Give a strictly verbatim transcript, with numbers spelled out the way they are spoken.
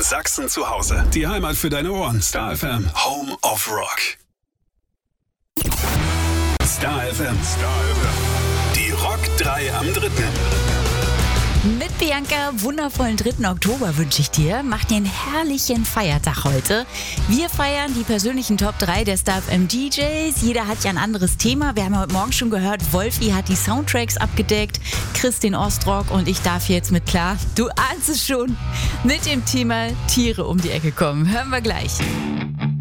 Sachsen zu Hause. Die Heimat für deine Ohren. Star F M, Home of Rock. Star F M. Star F M. Die Rock drei am dritten. Mit Bianca, wundervollen dritten Oktober wünsche ich dir. Mach dir einen herrlichen Feiertag heute. Wir feiern die persönlichen Top drei der Star F M D Js. Jeder hat ja ein anderes Thema. Wir haben heute Morgen schon gehört, Wolfi hat die Soundtracks abgedeckt, Chris den Ostrock und ich darf jetzt mit klar, du ahnst es schon, mit dem Thema Tiere um die Ecke kommen. Hören wir gleich.